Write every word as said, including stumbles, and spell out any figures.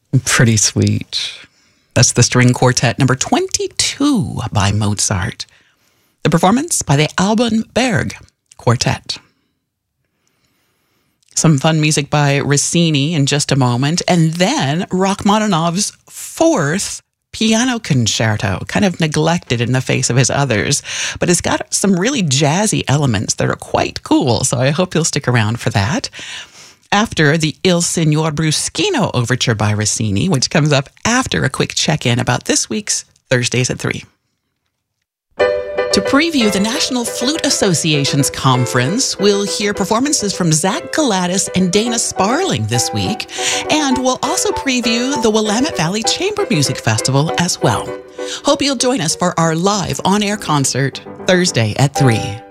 Pretty sweet. That's the string quartet number twenty-two by Mozart. The performance by the Alban Berg Quartet. Some fun music by Rossini in just a moment. And then Rachmaninoff's fourth piano concerto, kind of neglected in the face of his others, but it's got some really jazzy elements that are quite cool. So I hope you'll stick around for that. After the Il Signor Bruschino Overture by Rossini, which comes up after a quick check-in about this week's Thursdays at three. To preview the National Flute Association's conference, we'll hear performances from Zach Galatis and Dana Sparling this week, and we'll also preview the Willamette Valley Chamber Music Festival as well. Hope you'll join us for our live on-air concert Thursday at three.